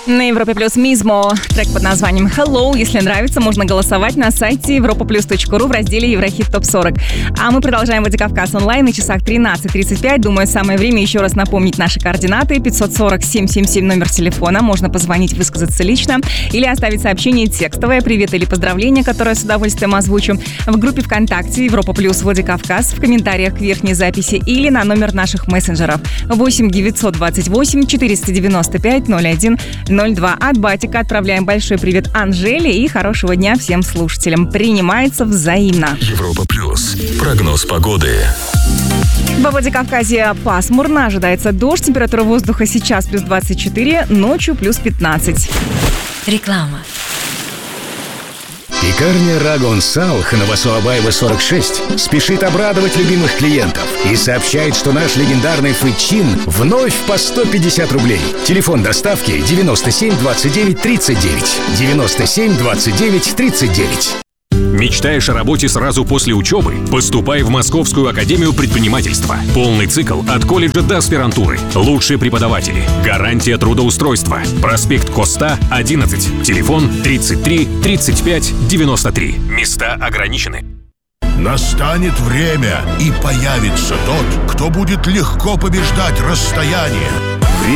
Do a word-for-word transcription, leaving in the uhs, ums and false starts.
На Европе Плюс Мизмо. Трек под названием Hello. Если нравится, можно голосовать на сайте европа плюс точка ру в разделе Еврохит топ сорок. А мы продолжаем Владикавказ онлайн на часах тринадцать тридцать пять. Думаю, самое время еще раз напомнить наши координаты. пятьсот сорок семь семьдесят семь номер телефона. Можно позвонить, высказаться лично или оставить сообщение текстовое, привет или поздравление, которое с удовольствием озвучу, в группе ВКонтакте Европа Плюс Владикавказ, в комментариях к верхней записи или на номер наших мессенджеров восемь девятьсот двадцать восемь четыреста девяносто пять ноль один ноль два. От Батика отправляем большой привет Анжеле и хорошего дня всем слушателям. Принимается взаимно. Европа Плюс. Прогноз погоды. Во Владикавказе пасмурно, ожидается дождь, температура воздуха сейчас плюс двадцать четыре, ночью плюс пятнадцать. Реклама. Пекарня Рагон Салх на Васуабаева сорок шесть спешит обрадовать любимых клиентов и сообщает, что наш легендарный фычин вновь по сто пятьдесят рублей. Телефон доставки девяносто семь двадцать девять тридцать девять. девяносто семь двадцать девять тридцать девять. Мечтаешь о работе сразу после учебы? Поступай в Московскую академию предпринимательства. Полный цикл от колледжа до аспирантуры. Лучшие преподаватели. Гарантия трудоустройства. Проспект Коста, одиннадцать. Телефон тридцать три тридцать пять девяносто три. Места ограничены. Настанет время, и появится тот, кто будет легко побеждать расстояние.